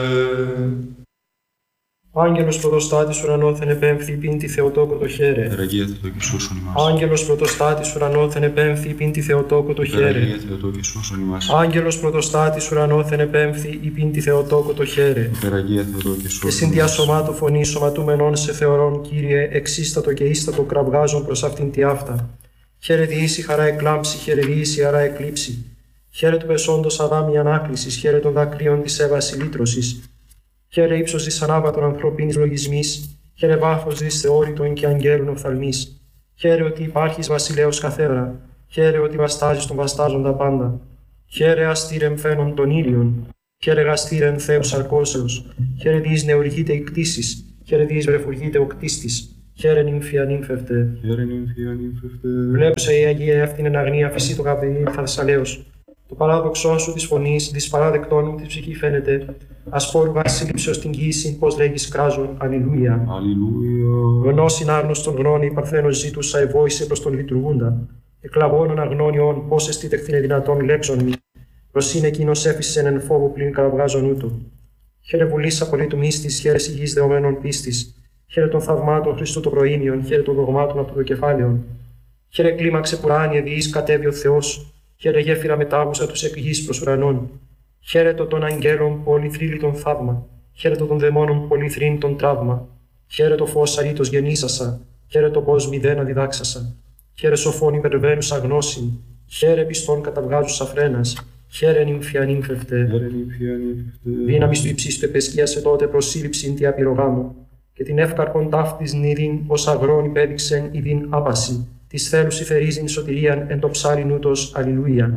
Άγγελος πρωτοστάτης ουρανόθεν επέμφθη πίντη Θεοτόκο το χαίρε. Περαγία Θεό και σώσον ημάς. Άγγελος πρωτοστάτης ουρανόθεν επέμφθη πίντη Θεοτόκο το χαίρε. Περαγία Θεό και σώσον ημάς. Άγγελος πρωτοστάτης ουρανόθεν επέμφθη πίντη Θεοτόκο το χαίρε. Περαγία Θεό και σώσον Εσύν δια σωμάτου φωνή σωματούμενον σε θεωρών, Κύριε, εξίστατο και ίστατο κραυγάζον προς αυτήν τη αυτά. Χαίρε διήσει χαρά εκλάμψη, χαίρε διήσει χαρά εκλείψη. Χαίρε του πεσόντος αδάμι ανάκλησης, χαίρε των δακρύων της έβαση λύτρωσης. Χαίρε ύψος της ανάβατων ανθρωπίνης λογισμής, χαίρε βάθος της θεώρητων και αγγέλων οφθαλμής. Χαίρε ότι υπάρχεις βασιλέως καθέδρα, χαίρε ότι βαστάζεις τον βαστάζοντα πάντα. Χαίρε αστήρεμ φαίνον των ήλιων, χαίρε γαστήρεμ Θεός αρκώσεως, χαίρε διείς νεουργείται η κτήσης, χαίρε διείς βρεφουργείται ο κτίστης. Χαίρε νύμφια νύμφευτε. Χαίρε νύμφια νύμφευτε. Βλέπουσα η Αγία εύθυνεν αγνία φυσί το καπηλί θαρσαλέως. Το παράδοξό σου της φωνής, της παράδεκτών μου της ψυχή φαίνεται. Ασπόρου βασίλειψεως την γύση, πως λέγεις κράζον, αλληλούια. Αλληλούια. Γνώσιν άγνωστον γνώνη, η παρθένος ζήτουσα ευόησε προς τον λειτουργούντα. Εκλαβώνων αγνώνιον, πως εστίτεχθηνε δυνατόν λέξον μη. Προσήν εκείνος έφυσεν εν φόβο πλην καραβγάζον ούτω. Χαίρε βουλής απολύτου μύστης, χαίρε υγιής δεωμένων πίστης. Χαίρε των θαυμάτων Χριστού των προήμιων, χαίρε των δογμάτων από το κεφάλαιον. Χαίρε κλίμαξε πουράνιε διείς κατέβει ο Θεός. Χαίρε γέφυρα μετάβουσα τους εκ γης προς ουρανών. Χαίρετο των αγγέλων πολυθρύλιτον θαύμα. Χαίρετο των δαιμόνων πολυθρύνητον τραύμα. Χαίρετο φως αρήτως γεννήσασα. Χαίρετο πως μηδένα διδάξασα. Χαίρε σοφών υπερβαίνουσα γνώσιν. Χαίρε πιστών καταβγάζουσα φρένας. Χαίρε νύμφια νύμφευτε. Δύναμις του υψίστου επεσκίασε τότε προσύλληψην τη απειρογάμου. Και την εύκαρπον ταύτης νηδίν ως αγρόν υπέδειξεν ηδίν άπαση. Της θέλους υφερίζειν σωτηρίαν εν το ψάριν ούτως, αλληλούια.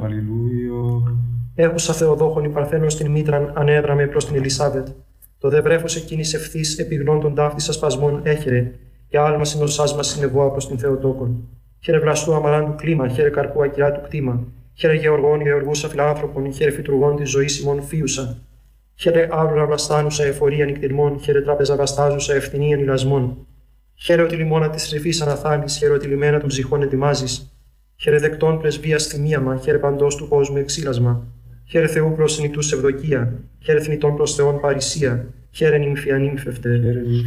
Έχουσα Θεοδόχων υπαρθένων στην μήτραν ανέδραμε προς την Ελισάβετ. Το δε βρέφος εκείνης ευθύς επιγνών των ταύτης ασπασμών έχερε, και άλμα συνοσάς μας συνεβόα προς την Θεοτόκον. Χαίρε βλαστού αμαράντου κλίμα, χαίρε καρπού ακυρά του κτήμα. Χαίρε γεωργών γεωργούσα φιλάνθρωπων, χαίρε φυτουργών της ζωής ημών φίουσα. Χαίρε άβλουρα βλαστάνουσα εφορία νυκτηρμών, χαίρε τράπεζα βαστάζουσα ευθυνίαν ηλασμών. Χαίρε ότι λιμόνα της ρηφής αναθάνεις, χαίρε ότι λιμένα των ψυχών ετοιμάζεις. Χαίρε δεκτών πρεσβείας θυμίαμα, χαίρε παντός του κόσμου εξήλασμα. Χαίρε Θεού προς νητούς ευδοκία, χαίρε θνητών προς Θεόν παρησία. Χαίρε νύμφια νύμφευτε.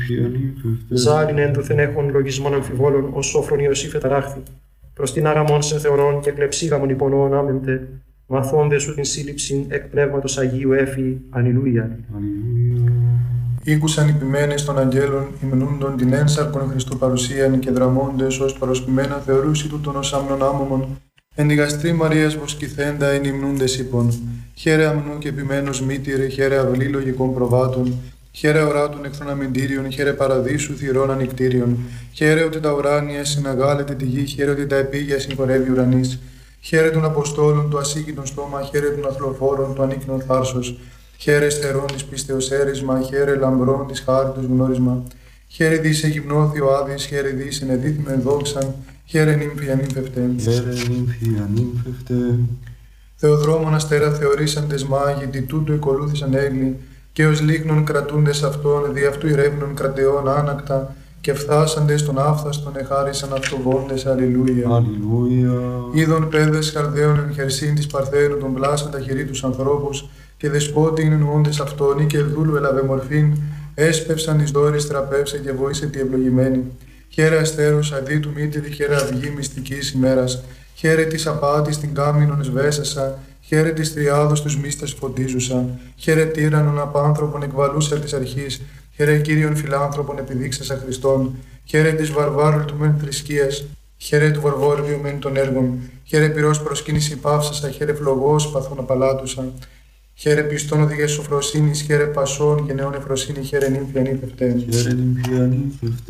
Ζάλιν ένδουθεν έχων λογισμών αμφιβόλων, ως σόφρον Ιωσήφ εταράχθη. Προς την άραμον σε θεωρών και κλεψίγαμον υπονοών άμεμπτε. Μαθώνται σου την σύλληψην εκ πνεύματος Αγίου έφη. Αλληλούια. Ήκουσαν οι ποιμένες των αγγέλων, υμνούντον την ένσαρκον Χριστού παρουσίαν και δραμώντες ως παροσπημένα θεωρούσι τούτον ως άμνον άμωμον. Εν τη γαστρή Μαρίας βοσκηθέντα εν υμνούντες είπων. Χαίρε αμνού και ποιμένος μήτηρε, χαίρε αυλή λογικών προβάτων. Χαίρε οράτων εχθρών αμυντήριων, χαίρε παραδείσου θυρών ανικτήριων. Χαίρε ότι τα ουράνια συναγάλεται τη γη, χαίρε ότι τα επίγεια συγχωρεύει ουρανής. Χαίρε των Αποστόλων του ασύγκητον στόμα, χαίρε των αθλοφόρων του ανίκνον θάρσος. Χαίρε στερών της πίστεως έρισμα, χαίρε λαμπρών της χάριτος γνώρισμα. Χαίρε δις εγυμνώθη ο Άδης, χαίρε δις ενεδίθημεν δόξαν, χαίρε νύμφια νύμφευτε. Χαίρε νύμφια νύμφευτε. Θεοδρόμων αστέρα θεωρήσαντες μάγοι, τι τούτο εκολούθησαν έγκλη, και ως λίγνων κρατούντες αυτών, δι' αυτού ηρεύνων κρατεών άνακτα, και φθάσαντες των άφθαστον εχάρισαν αυτοβόντες. Αλληλούια. Αλληλούια. Είδων παιδες χαρδαίων εν χερσίν της Παρθένου των πλάσαντα χειρή τους ανθρώπους, και δεσπότην εννοούντες αυτόν, ή και δούλου ελαβε μορφήν, έσπευσαν εις δόρης τραπεύσε και βοήσε τη ευλογημένη. Χαίρε αστέρους αδί του μήτηρη, χαίρε αυγή μυστικής ημέρας, χαίρε της απάτης την κάμινον σβέσασα, χαίρε της τριάδος τους μύστας φωτίζουσα, χαίρε τύραννον απάνθρωπον εκβαλούσα της αρχής, χαίρε Κύριον φιλάνθρωπον επιδείξασα Χριστόν, χαίρε της βαρβάρου του μεν θρησκείας, χαίρε του βαρβόριου μεν των έργων, χαίρε πυρός προσκύνηση παύσασα, χαίρε φλογός παθών απαλάτουσα. Χαίρε πιστόν οδηγές σοφροσύνης, χαίρε πασών και νεών εφροσύνη, χαίρε νύμφια νύμφευτε. Χαίρε νύμφια νύμφευτε.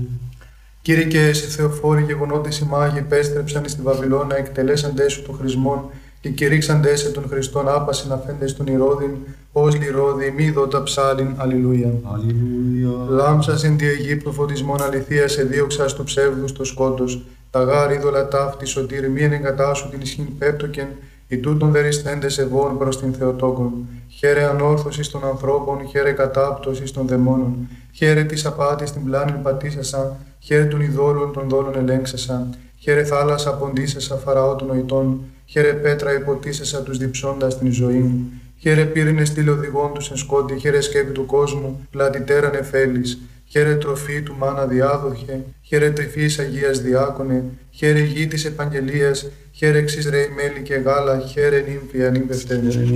Κύριε και εσύ Θεοφόροι γεγονότες οι μάγοι επέστρεψαν στη Βαβυλώνα, εκτελέσαντές σου των χρησμών και κηρύξαντές σε τον Χριστόν άπασιν αφέντες των Ηρώδην, ως λιρώδη μη δότα ψάλιν. Αλληλούια. Αλληλούια. Λάμψας εν τη Αιγύπτου φωτισμόν αληθείας εδίωξας του ψεύδους το σκότος, τα γάρ είδωλα ταύτη σωτήρ μη εγκατάσου την ισχύν πέπτοκεν, οι τούτων δεριστέντες ευών προς την Θεοτόκον. Χαίρε ανόρθωσης των ανθρώπων, χαίρε κατάπτωσης των δαιμόνων. Χαίρε της απάτης την πλάνην πατήσασα, χαίρε των ειδόλων των δόλων ελέγξασα. Χαίρε θάλασσα ποντίσασα φαραώ των νοητών, χαίρε πέτρα υποτίσασα τους διψώντας την ζωή. Χαίρε πύρινε στήλε οδηγών του εν σκότη, χαίρε σκέπη του κόσμου, πλατητέραν εφέλης. Χαίρε τροφή του μάνα διάδοχε, χαίρε τρυφής Αγίας Διάκονε, χαίρε γη της επαγγελίας, χαίρε εξής ρέι μέλι και γάλα, χαίρε νύμφη ανήπευτε.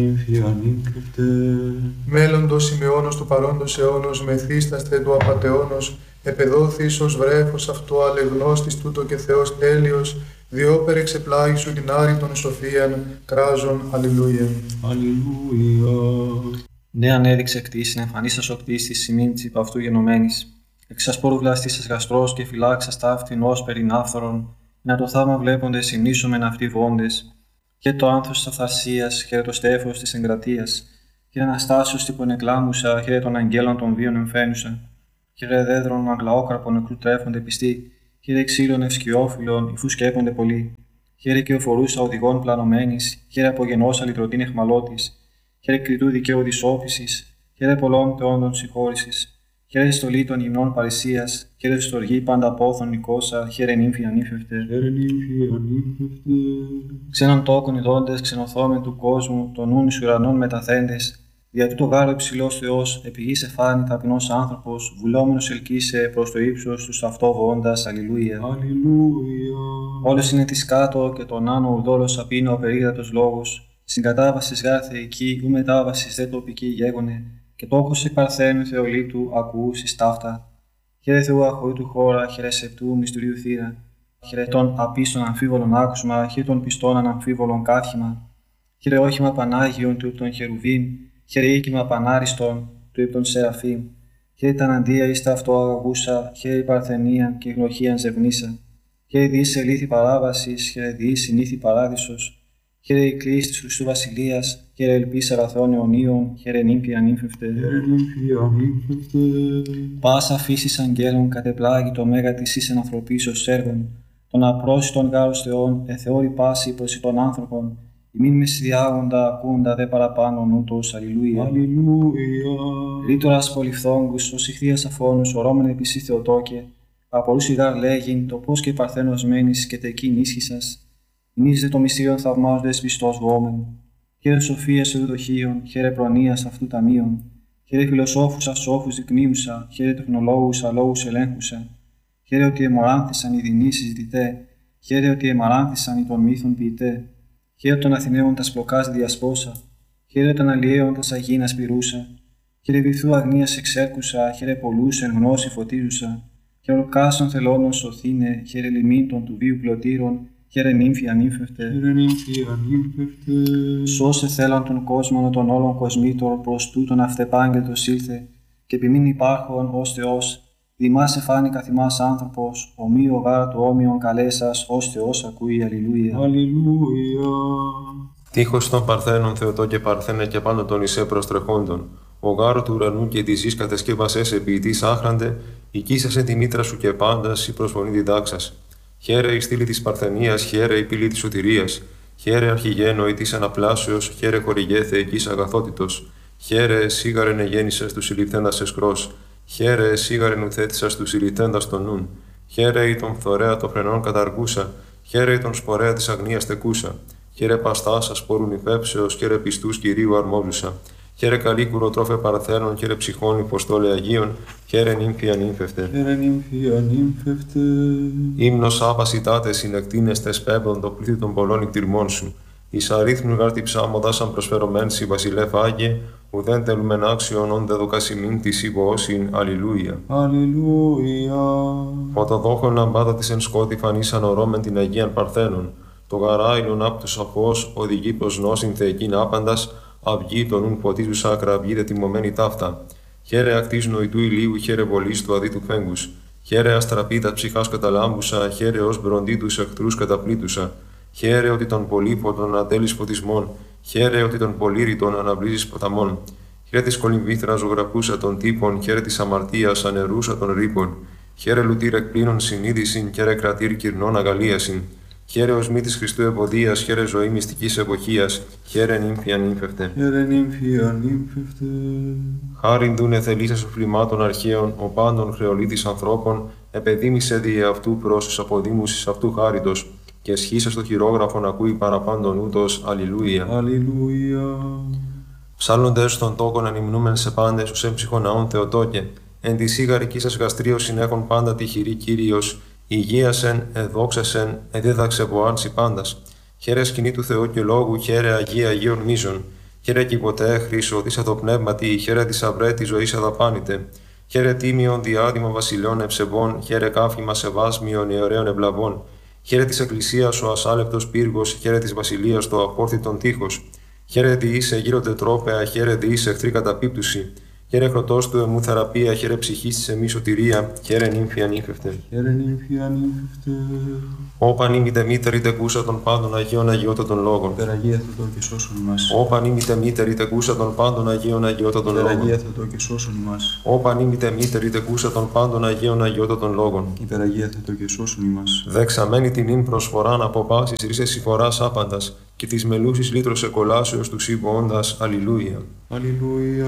Μέλλοντος ημεώνος του παρόντος αιώνος, μεθύσταστε του απατεώνος, επεδόθης ως βρέφος αυτό αλεγνώστης τούτο και Θεός τέλειος, διόπερ εξεπλάγει σου την άρρητον σοφίαν, κράζον, αλληλούια. Ναι, ανέδειξε κτήσιν, εμφανίσας ο κτίστης σημείν της υπ' αυτού γενομένης. Εξασπόρου βλαστήσας γαστρός και φυλάξας ταύτην ως περινάφθορον, να το θαύμα βλέπονται συμνήσομεν αυτοί βόντες. Και το άνθος της αυθαρσίας, χαίρε το στέφος της εγκρατείας, χαίρε Αναστάσεως τύπον εκλάμουσα, χαίρε των αγγέλων των βίων εμφαίνουσα. Χαίρε δέδρων αγλαόκραπων νεκρού τρέφονται πιστοί, χαίρε ξύλων ευσκιόφυλλων, υφού σκέπονται πολλοί. Χαίρε και οφορούσα οδηγών πλανωμένης, χαίρε απογενώσα λυτρωτήν εχμαλώτης. Χαίρε κριτού δικαίου δυσόφησης, χαίρε πολλών θεόντων συγχώρησης. Χαίρε στολή των υμνών παρησίας, χαίρε στοργή πάντα πόθων νικόσα, χαίρε νύμφη ανήφευτε. Ξένων τόκων ειδώντες, ξενοθόμεν του κόσμου, των νουν εις ουρανών μεταθέντες. Δια τούτο γάρο υψηλός Θεός, επί γης εφάνη ταπεινός άνθρωπος, βουλόμενος ελκύσε προς το ύψος τους αυτό βοώντας, αλληλούια. Όλος είναι της κάτω και τον άνω ουρδόλος απίνω ο περίγρατος λόγος. Συγκατάβασης γάρ θεϊκή, ου μετάβασης δε τοπική γέγονε, και τόκος εκ παρθένου Θεολήτου ακούσεις ταύτα. Χαίρε Θεού αχωρήτου χώρα, χαίρε σεπτού μυστηρίου θύρα, χαίρε των απίστων αμφίβολων άκουσμα, χαίρε των πιστών αναμφίβολων κάθημα, χαίρε όχημα Πανάγιον του των Χερουβίμ, χαίρε οίκημα Πανάριστον του υπ' των Σεραφείμ, χαίρε τα αντία εις τα αυτό αγαγούσα, χαίρε η παρθενία και η γνωχίαν ζευνήσα, χαίρε διείς ελήθη παράβασης, χαίρε διείς συνήθη παράδεισος. Χαίρε η κλίση της Χριστού Βασιλείας, χαίρε ελπίς αγαθών αιωνίων, χαίρε νύμφη ανήφευτε. Πάσα φύσης αγγέλων κατεπλάγει το μέγα της εις ενανθρωπίσεως έργων, των απρόσιτων γάρος Θεών, εθεώρη πάση προς των άνθρωπων, ημίν μεσηδιάγοντα ακούντα δε παραπάνω νούτος, αλληλούια. Ρήτορας πολυφθόγκους, ως ηχθείας αφώνους, ορώμεν επίση Θεοτόκε, απορούς ηγάρ λέγειν, το πώς και η παρθένος μένεις και τεκείν ίσχυσας. Ημείς δε το μυστήριον θαυμάζοντες πιστός βόμεν. Χαίρε σοφίας ευδοχίων, χαίρε προνοίας αυτού ταμείων. Χαίρε φιλοσόφους ασόφους δεικνύουσα, χαίρε τεχνολόγους αλόγους ελέγχουσα. Χαίρε ότι εμοράνθησαν οι δεινοί συζητητέ, χαίρε ότι εμαράνθησαν οι των μύθων ποιητέ. Χαίρε των Αθηναίων τα σπλοκάς διασπόσα, χαίρε των Αλλιέων τα αγίνας πυρούσα. Χαίρε βυθού αγνίας εξέρκουσα, χαίρε πολλούς εν γνώση φωτίζουσα. Χαίρε ολκάσων θελώνων σωθήνε, χαίρε λιμίντων του βίου πλωτήρων. Χαίρε νύμφη ανήφευτε. Σώσε θέλαν τον κόσμο των όλων κοσμήτων προς τούτον αυτεπάγγελτος ήλθε, και επιμήν υπάρχον ως Θεός, δημάς εφάνη καθημάς άνθρωπος, ομοίο γάρα του όμοιον καλέσας, ως Θεός ακούει, αλληλούια. Τείχος των Παρθένων Θεοτό και Παρθένε και πάνω των Ισέ προστρεχόντων, ο γάρο του ουρανού και τη γης κατεσκεύασέ σε ποιητής άχραντε, οικίσασε τη μήτρα σου και πάντας η προσφωνή διδάξας. Χαίρε η στήλη της Παρθενίας, χαίρε η πύλη της σωτηρίας, χαίρε αρχηγένο η της αναπλάσεως, χαίρε χορηγέ θεϊκής αγαθότητος, χαίρε σίγαρεν εγέννησες του συλληφθέντας εσκρός, χαίρε σίγαρεν ουθέτησας του συλληφθέντας των νουν, χαίρε η τον φθορέα των φρενών καταργούσα, χαίρε η τον σπορέα της αγνίας τεκούσα, χαίρε παστάσα σπόρουν υφέψεως, χαίρε πιστούς Κυρίου αρμόζουσα, χαίρε καλή κουροτρόφε Παρθένων, χαίρε ψυχών υποστόλε Αγίων, χαίρε νύμφη ανήφευτε. Ύμνος άπασιτάτε συνεκτίνεστε σπέβδον το πλήθη των πολλών νυχτηρμών σου. Εις αρίθμου γάρτη ψάμοδα σαν προσφερωμέν σι βασιλεύ Άγιε, ουδέν τελουμεν άξιον όν δε δοκασιμήν της υπόωσιν, αλληλούια. Φωτοδόχων λαμπάδα της εν σκότη φανίσαν ορώμεν την Αγίαν Παρθένων. Το γαράιλον απ' τους αφός οδηγεί προς νόσιν θεϊκήν άπαντας, αυγή των ουν ποτίζουσα ακραυγή δε τιμωμένη ταύτα. Χαίρε ακτής νοητού ηλίου, χαίρε βολής του αδίτου φέγγους. Χαίρε αστραπίτα ψυχάς καταλάμβουσα, χαίρε ως μπροντί τους εχθρούς καταπλήτουσα. Χαίρε ότι των πολύποτων ατέλεις φωτισμών, χαίρε ότι των πολύρητων αναβλύζεις ποταμών. Χαίρε της κολυμβήθρας ζωγραφούσα των τύπων, χαίρε της αμαρτίας ανερούσα των ρήπων. Χαίρε λουτήρ εκπλήνων συνείδησιν, χαίρε κρατήρ κυρνών αγαλίασιν. Χαίρε ως μη της Χριστού ευωδίας, χαίρε ζωή μυστικής εποχίας, χαίρε νύμφη ανήφευτε. Χάριν δούνε θελήσας οφλημάτων αρχαίων, ο πάντων χρεολίτης ανθρώπων, επεδίμησε δι' αυτού πρόσους αποδήμουσης αυτού χάριτος, και εσχίσα στο χειρόγραφον ακούει παραπάντων ούτως, αλληλούια. Ψάλλοντες των τόκων ανυμνούμεν σε πάντες ους έμψυχον ναών Θεοτόκε, εν τη σίγαρική σας γαστρίωσιν έχουν πάντα τυχηρή Κύριος, υγείασεν, εδόξασεν, εδίδαξε βοάνση πάντας. Χαίρε σκηνή του Θεού και λόγου, χαίρε Αγία Αγίων μίζων. Χαίρε κι ποτέ χρήσο, δίσα το πνεύματι, χαίρε τη αυρέ τη ζωή αδαπάνητε. Χαίρε τίμιον διάδημα βασιλιών ευσεβών, χαίρε κάφημα σεβάσμιων ιερέων ευλαβών. Χαίρε τη Εκκλησία ο ασάλευτο πύργο, χαίρε τη βασιλεία το απόρθητον τείχο. Χαίρε δι είσαι γύρω τετρόπαια, χαίρε δι είσαι εχθρή καταπίπτουση. Χαίρε χρωτός του εμού θεραπεία, χαίρε ψυχής της εμείς σωτηρία, χαίρε νύμφη ανήφευτε. Χαίρε νύμφη ανήφευτε. Όπαν ήμητε μήτερη τεκούσα των πάντων Αγίων Αγιώτατων λόγων. Υπεραγία Θεοτό και σώσον ημάς. Όπαν ήμητε μήτερη τεκούσα των πάντων Αγίων Αγιώτατων λόγων. Υπεραγία Θεοτό και σώσον ημάς. Όπαν ήμητε μήτερη τεκούσα των πάντων Αγίων Αγιώτατων λόγων. Υπεραγία Θεοτό και σώσον ημάς. Δεξαμένη την ύν προσφοράν από πάσης ρίσες συμφοράς άπαντας και της μελούσης λύτρος εκολάσεως του σύμβοοντας. Αλληλούια. Αλληλούια.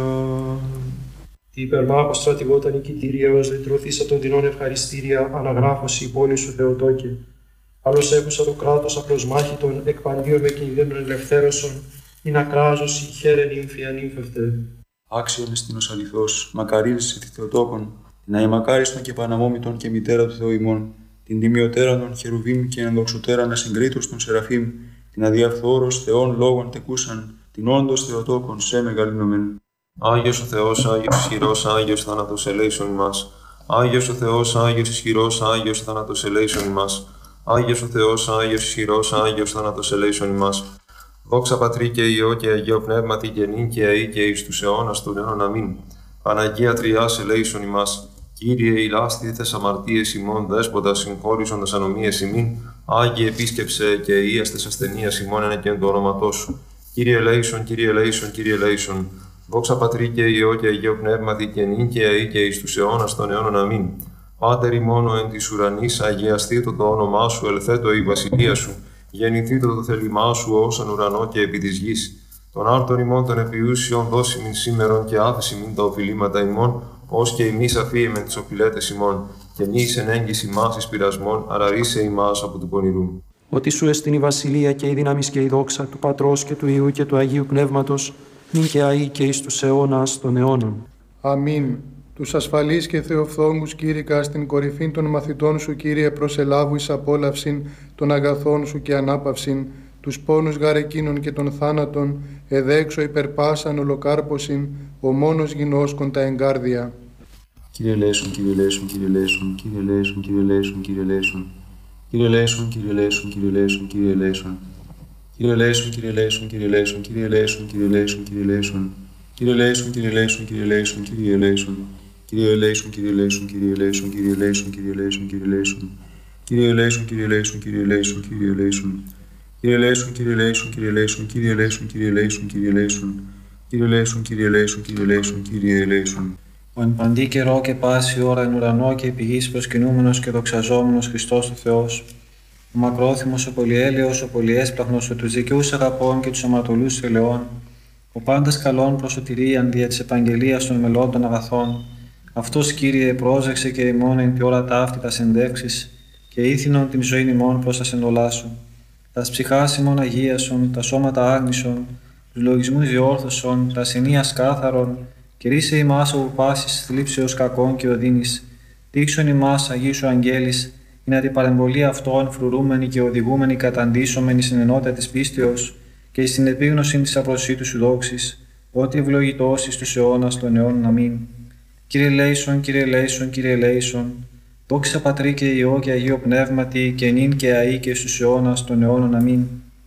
Η υπερμάχος στρατηγότα νικητήρια ως λυτρωθήσα των δεινών ευχαριστήρια αναγράφωση η πόλη σου Θεοτόκε. Άλλος έχουσα το κράτος απλώς μάχητον, εκπαντίον με κινδύνων ελευθέρωσον, ή να κράζωση χαίρε νύμφη ανύμφευτε. Άξιον εστίνος αληθώς, μακαρίλησε τη Θεοτόκον, την αημακάριστον και παναμόμητον και μητέρα του Θεού ημών, την τιμιωτέραν των χερουβίμ και ενδοξωτέραν ασυγκρίτως των Σεραφείμ, την αδιαφθόρος Θεών λόγων τεκούσαν, την όντως Θεοτόκον σε μεγαλύνομεν. Άγιος ο Θεός, Άγιος ισχυρός, Άγιος θάνατος ελέησον ημάς. Άγιος ο Θεός, Άγιος ισχυρός, Άγιος θάνατος ελέησον ημάς. Άγιος ο Θεός, Άγιος ισχυρός, Άγιος θάνατος ελέησον ημάς. Δόξα Πατρί και Υιό και Αγίο Πνεύματι και νυν και αεί και εις τους αιώνας των αιώνων αμήν. Παναγία Τριάς ελέησον ημάς. Κύριε ηλάστηθες αμαρτίες ημών, δέσποτα συγχώρησοντας ανομίες ημίν. Άγιε επίσκεψε και ίαστες ασθενείας ημών ένα και εν το όνοματό σου. Κύριε ελέησον, Κύριε ελέησον, Κύριε ελέησον. Δόξα Πατρί και Υιό και Αγίο Πνεύματι και νυν και αεί και εις τους αιώνας των αιώνων αμήν. Πάτερ ημών εν της ουρανής, αγιαστήτω το όνομά σου, ελθέτω η βασιλεία σου, γεννηθήτω το θέλημά σου ως εν ουρανό και επί της γης. Τον άρτον ημών των επιούσιων δώσιμην σήμερον και άφεση μην τα οφειλήματα ημών, ως και ημείς αφίεμεν τις οφειλέτες ημών, και μη εις εν έγκυση ημάς εις πειρασμών, αραρίσε ημάς από του πονηρού. Ότι σου εστιν η βασιλεία και η δύναμις και η δόξα του Πατρός και του Υιού και του Αγίου Πνεύματος, νυν και αεί και εις τους αιώνας των αιώνων. Αμήν. Τους ασφαλείς και θεοφθόγκους κήρυκα στην κορυφήν των μαθητών σου, Κύριε, προσελάβου εις απόλαυσιν των αγαθών σου και ανάπαυσιν, τους πόνους γαρεκίνων και των θάνατων, εδέξω υπερπάσαν ολοκάρπωσιν, ο μόνος γινώσκον τα εγκάρδια. Κύριε ελέησον, Κύριε ελέησον, Κύριε ελέησον, Κύριε ελέησον, Κύριε ελέησον, Κύριε ελέησον. Κύριε ελέησον, Κύριε ελέησον, Κύριε ελέησον, Κύριε ελέησον. Κύριε ελέησον, Κύριε ελέησον, Κύριε ελέησον, Κύριε ελέησον, Κύριε ελέησον, Κύριε ελέησον. Κύριε ελέησον, Κύριε ελέησον, Κύριε ελέησον, Κύριε ελέησον. Κύριε ελέησον, Κύριε ελέησον, Κύριε ελέησον, Κύριε ελέησον, Κύριε ελέησον, Κύριε ελέησον. Κύριε ελέησον, Κύριε ελέησον, Κύριε ελέησον, Κύριε ελέησον. Κύριε ελέησον, Κύριε ελέησον, Κύριε ελέησον, Κύριε ελέησον, Κύριε ελέησον, Κύριε ελέησον. Κύριε ελέησον, Κύριε ελέησον, Κύριε ελέησον, Κύριε ελέησον. Ο εν παντή καιρό και πάση ώρα εν ουρανό και επί γης προσκυνούμενος και δοξαζόμενος Χριστός ο Θεός, ο μακρόθυμος, ο πολυέλεος, ο πολυέσπλαχνος, ο τους δικαιούς αγαπών και τους αμαρτωλούς ελαιών, ο πάντας καλών προς σωτηρίαν δια της επαγγελίας των μελών των αγαθών, αυτός, Κύριε, πρόσεξε και ημών εν τη ώρα ταύτη τας ενδεύξεις και ήθινον την ζωήν ημών προς τας εντολάς σου. Τας ψυχάς ημών αγίασον, τα σώματα άγνησον, τους λογισμούς διόρθωσον, τα ασθενείας κάθαρον, και ρίσε ημάς από πάσης θλίψεως κακών και οδύνης. Δείξον ημάς Αγίου Αγγέλης, είναι την παρεμβολή αυτών φρουρούμενοι και οδηγούμενοι καταντήσομενοι στην ενότητα της πίστεως και στην επίγνωση της απροσίτου σου δόξης, ότι ευλογητός εις τους αιώνας των αιώνων αμήν. Κύριε ελέησον, Κύριε ελέησον, Κύριε ελέησον, δόξα Πατρί και Υιό και Αγίο Πνεύματι και νυν και αεί και στους αιώνας των αιώνων αμήν.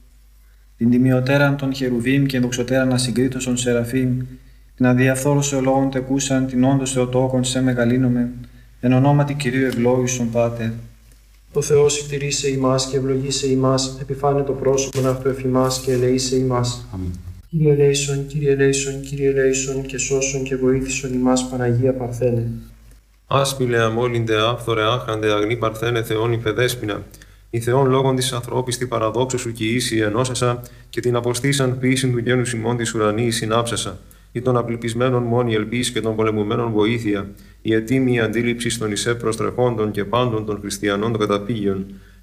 Την τιμιωτέραν των χερουβίμ και ενδοξωτέραν ασυγκρίτως των Σεραφείμ, την αδιαφθόρους αιωλόγων τεκούσαν την όντως Θεοτόκον σε μεγαλύνομεν, εν ονόματι Κυρίου ευλόγησον Πάτερ. Ο Θεός ηκτηρίσε ημάς και ευλογήσε ημάς, επιφάνε το πρόσωπον αυτού εφημάς και ελεήσε ημάς. Αμήν. Κύριε ελέησον, Κύριε ελέησον, Κύριε ελέησον και σώσον και βοήθησον ημάς Παναγία Παρθένε. Άσπηλε αμόλυντε άφθορε άχραντε αγνή Παρθένε Θεόν υπεδέσποινα. Η Θεόν λόγων της ανθρώπης την παραδόξου σου κοιήσει ενώσασα και την αποστήσαν ποιήσιν του γένους ημών της ουρανής συνάψασα. Ή των απληπισμένων μόνη ελπίς και των πολεμουμένων βοήθεια, η ετοίμη αντίληψη των εισέ προστρεχόντων και πάντων των χριστιανών των καταφύγιων,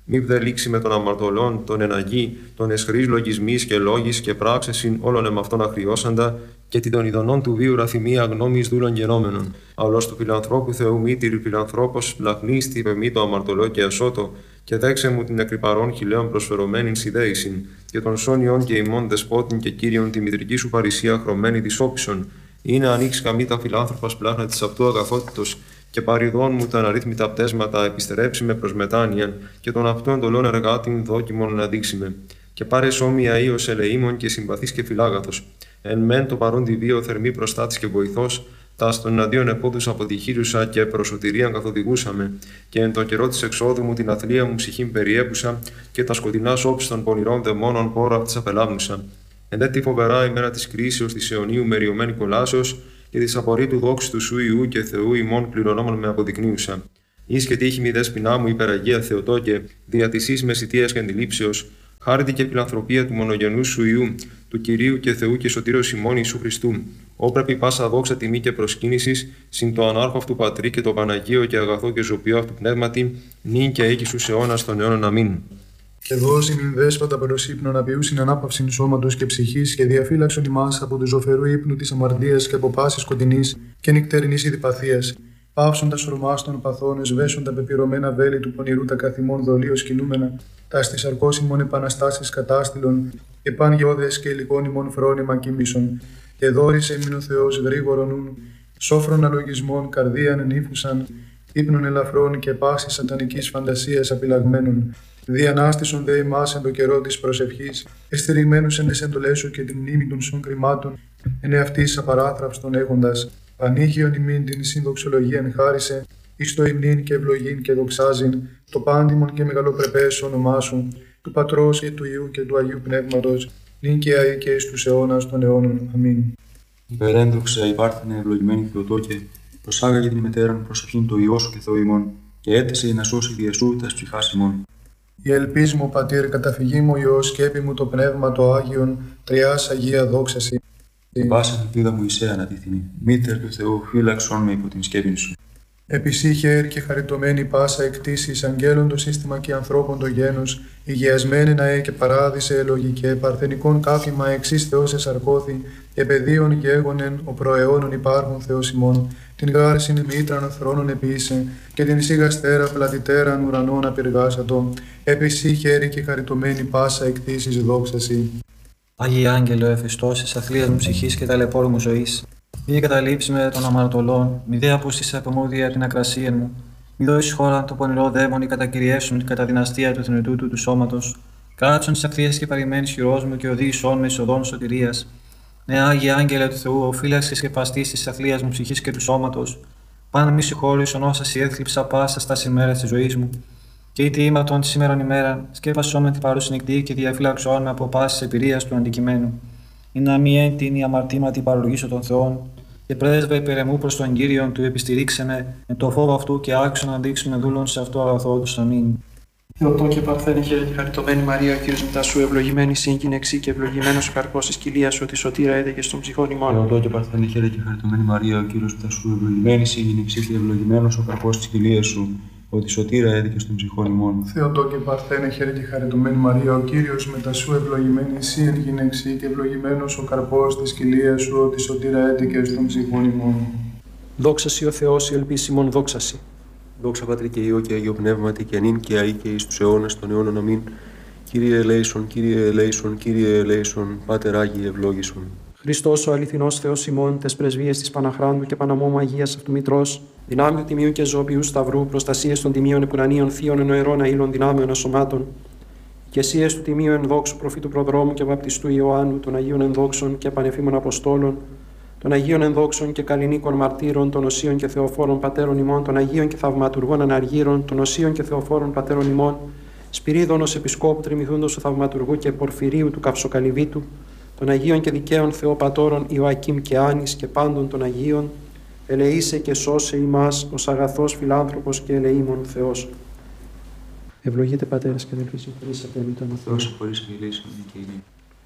Μη δε λήξει με τον αμαρτωλόν, τον εναγή, τον εσχρής λογισμής και λόγης και πράξεσιν όλων εμαυτών αχριώσαντα, και την των ειδονών του βίου ραθυμία γνώμης δούλων γενόμενων. Αυλός του φιλανθρώπου Θεού μήτηρη φιλανθρώπος, λαχνίστη με το αμαρτωλό και ασώτο, και δέξε μου την εκρυπαρών χιλέων προσφερωμένην συνδέησιν, και των σόνιων και ημών δεσπότην και κύριον τη μητρική σου παρησία χρωμένη της όψων. Είναι ανοίξει καμή τα φιλάνθρωπας πλάχνα της αυτού αγαθότητος, και παριδών μου τα αναρρύθμιτα πτέσματα επιστερέψει με προς μετάνοιαν, και των αυτών εντολών εργάτην δόκιμον να δείξει με. Και πάρε σώμια ίος ελεήμων και συμπαθής και φιλάγαθος. Εν μεν το παρόν τη βίο θερμή προστάτης και βοηθός, τα στον εναντίον επόδους αποτυχήρουσα και προσωτηρίαν καθοδηγούσαμε, και εν το καιρό της εξόδου μου την αθλία μου ψυχήν περιέπουσα, και τα σκοτεινά όψη των πονηρών δαιμόνων πόρα αυτής απελάμνουσα. Εν δε τη φοβερά ημέρα της κρίσεως της αιωνίου μεριωμένη κολάσεως, και της απορρίτου δόξης του σου Ιού και Θεού ημών κληρονόμων με αποδεικνύουσα. Εις και τύχη μη δέσποινά μου υπεραγία Θεοτόκε, δια της εις μεσητείας και αντιλήψεως, χάρητη και φιλανθρωπία του μονογενού σου Ιού, του Κυρίου και Θεού και Σωτήρος ημών Ιησού Χριστού. Όπρεπη πάσα δόξα τιμή και προσκύνησης, συν το ανάρχο αυτού Πατρί και το Παναγίο και αγαθό και ζωπιό αυτού πνεύματι, νυν και αίκη σου αιώνας των αιώνων. Αμήν. Και δώσει νυν δέσποτα προς ύπνο να ποιούσιν ανάπαυσιν σώματος και ψυχής, και διαφύλαξον ημάς από του ζωφερού ύπνου της αμαρτίας και από πάσης σκοτεινής και νυκτερινής ειδηπαθίας. Πάυσον τα σωρμάς των παθών, εσβέσον τα πεπυρωμένα βέλη του πονηρού τα καθημών δολίως κινούμενα, τα στις αρκώσιμων επαναστάσεις κατάστηλων, και παν γεώδες και υλικών ημών φρόνημα κοίμησον. Και δόρισε μην ο Θεός γρήγορον νουν, σόφρον αλογισμών καρδίαν ενήφουσαν, ύπνων ελαφρών και πάσης σατανικής φαντασίας απειλαγμένων. Διανάστησον δε ημάς εν το καιρό της προσευχής, εστηριγμένους εν τες εντολές σου και την μνήμη των σων κρυμάτων, εν εαυτής απαράθραυστον έχοντας. Πανήγιον ημίν την συνδοξολογίαν χάρισε, εις το υμνήν και ευλογήν και δοξάζειν, το πάντιμον και μεγαλοπρεπές όνομά σου, του Πατρός και του Υιού και του Αγίου Πνεύματος, νυν και αεί και εις τους αιώνας των αιώνων. Αμήν. Υπερέντοξα υπάρθενε ευλογημένη Θεοτόκε, προσάγαγε την μετέραν προσευχήν το Υιό σου και Θεό ημών, και έθεσε να σώσει διεσού τας ψυχάς ημών. Η ελπίς μου, Πατήρ, καταφυγή μου Υιός, σκέπη μου το Πνεύμα το Άγιον, τριάς Αγία δόξαση. Η πάσα ελπίδα μου εισέ ανατίθινη, μήτερ του Θεού, φύλαξον με υπό την σκέπη σου. Επισύχερ και χαριτωμένη πάσα εκτίσεις, αγγέλων το σύστημα και ανθρώπων το γένος, υγιασμένη ναέ και παράδεισε ελογικέ, παρθενικών κάφημα εξής Θεός εσαρκώθη, και παιδίων γέγονεν ο προαιώνων υπάρχων Θεός ημών, την γάρσιν μήτραν θρόνων επίησε, και την σιγαστέρα πλατητέραν ουρανών απειργάσατο, επισύχερ και χαριτωμένη πάσα εκτίσεις δόξαση. Άγιε Άγγελο, εφιστός της αθλίας μου ψυχής και ταλαιπώρου μου ζωής, μη καταλήψει με των αμαρτωλών, μη δε απούστησε από μούδια την ακρασία μου, μη δώσεις χώρα το πονηρό δαίμονι κατακυριέσουν την καταδυναστία του θνητού του σώματος, κάτσον τις ακτίες και παρημένης χειρός μου και οδήγησόν με εισοδόν σωτηρίας. Ναι, Άγιε Άγγελε του Θεού, ο φύλαξης και παστής της αθλίας μου ψυχής και του σώματος, πάντα μη συγχώρησον όσα σι έθλιψα πάσα στα ημέρας της ζωής μου. Και είτε ήμαρτον τη σήμερον ημέρα, σκέπασόν με την παρούση νυχτή και διαφύλαξόν με από πάσης εμπειρίας του αντικειμένου. Ή να μη έντυνη αμαρτήματι παρολογήσω των Θεών, και πρέσβε υπερεμού προς τον Κύριον του επιστηρίξε με το φόβο αυτού και άξιο να δείξουμε δούλων σε αυτό αγαθό του. Αμήν. Θεοτόκε παρθένε χαίρε και χαριτωμένη Μαρία, ο Κύριος μετά σου ευλογημένη σύγκυνεξή και ευλογημένος ο καρπός της κοιλίας σου, τη σωτήρα έδεκε στον ψυχών ημών. Θεοτόκε παρθένε χαίρε και χαριτωμένη Μαρία, ο Κύριος μετά σου ευλογημένη σύγκυνεξή και ευλογημένος ο καρπός της κοιλίας σου, ότι σωτήρα έδικε στον ψυχών ημών. Θεοτόκε παρθένε χαίρε και χαριτωμένη Μαρία, ο Κύριος μετά σου ευλογημένη σύ εν γυναίξη και ευλογημένος ο καρπός της κοιλίας σου, ότι σωτήρα έδικε στον ψυχών ημών. Δόξα σοι ο Θεός, η ελπίς ημών δόξα σοι. Δόξα Πατρί και Υιό και Αγίο Πνεύματι και νυν και αεί και εις τους αιώνας των αιώνων. Αμήν. Κύριε ελέησον, Κύριε ελέησον, Κύριε ελέησον, Πάτερ Άγιε ευλόγησον. Χριστός ο αληθινός Θεός ημών, τες πρεσβείες της Παναχράντου και Παναμόμου Αγίας αυτού Μητρός, δυνάμει του Τιμίου και Ζώπιου Σταυρού, προστασίες των Τιμίων Επουρανίων Θείων Ενοερών Αήλων Δυνάμεων Ασωμάτων, και εσίες του Τιμίου Ενδόξου Προφήτου Προδρόμου και Βαπτιστού Ιωάννου, των Αγίων Ενδόξων και Πανεφήμων Αποστόλων, των Αγίων Ενδόξων και Καλλινίκων Μαρτύρων, των Οσίων και Θεοφόρων Πατέρων ημών, των Αγίων και Θαυματουργών Αναργύρων, των Οσίων και Θεοφόρων Πατέρων ημών, Σπυρίδωνος Επισκόπου Τριμηθούντος του Θαυματουργού και Πορφυρίου του Καυσοκαλυβίτου, των Αγίων και Δικαίων Θεοπατώρων Ιωακήμ και Άνης και πάντων των Αγίων, ελεήσε και σώσε ημάς ως αγαθός φιλάνθρωπος και ελεήμων Θεός. Ευλογείτε Πατέρας και Αδελφοί, συγχωρήσατε εμείς τον Θεό. Θεός συγχωρείς και ηλίησον και ειρήνη.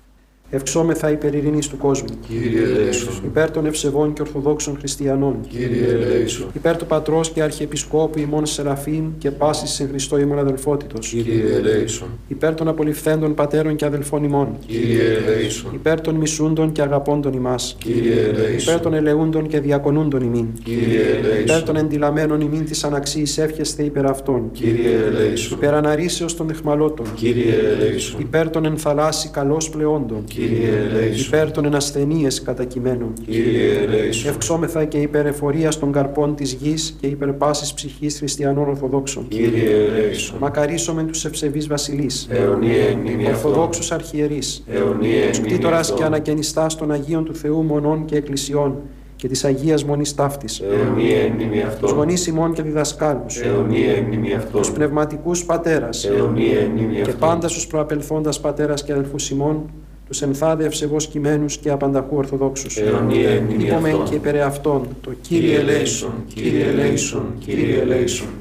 Ευξόμεθα υπέρ ειρήνης του κόσμου. Κύριε ελέησον. Υπέρ των ευσεβών και ορθοδόξων χριστιανών. Κύριε ελέησον. Υπέρ του Πατρός και Αρχιεπισκόπου ημών Σεραφείμ και πάσης εν Χριστώ ημών αδελφότητος. Κύριε ελέησον. Υπέρ των απολυφθέντων πατέρων και αδελφών ημών. Κύριε ελέησον. Υπέρ των μισούντων και αγαπώντων ημάς. Κύριε ελέησον. Υπέρ των ελεούντων και διακονούντων ημίν. Κύριε ελέησον. Υπέρ των εντυλαμένων ημίν της αναξίης εύχεσθε υπέρ αυτών. Κύριε ελέησον. Υπέρ αναρρήσεως των αιχμαλώτων. Κύριε ελέησον. Υπέρ των ενθαλάσσι καλώς πλεόντων. Κύριε ελέησον. Υπέρ των ενασθενείες κατακειμένων. Κύριε ελέησον. Ευξόμεθα και υπέρ εφορίας των καρπών της γης και υπέρ πάσης ψυχής χριστιανών Ορθοδόξων. Κύριε ελέησον. Μακαρίσομεν τους ευσεβείς βασιλείς. Αιωνία εν μνήμη αυτών. Ορθοδόξους αρχιερείς. Αιωνία εν Τους μνήμη κτήτορας και αυτών. ανακαινιστάς των Αγίων του Θεού μονών και εκκλησιών και της Αγίας Μονής Ταύτης. Αιωνία εν μνήμη Τους αυτών. γονείς ημών και διδασκάλους. Αιωνία εν μνήμη αυτών. Τους πνευματικούς πατέρας. Αιωνία εν μνήμη Και αυτών. πάντα στους προαπελθόντας πατέρας και αδελφούς ημών, τους ενθάδε ευσεβώς κειμένους και απανταχού Ορθοδόξους. Αιωνία εν μνήμη Υπομεν αυτών. και υπερ αυτών το Κύριε ελέησον, Κύριε ελέησον, Κύριε ελέησον.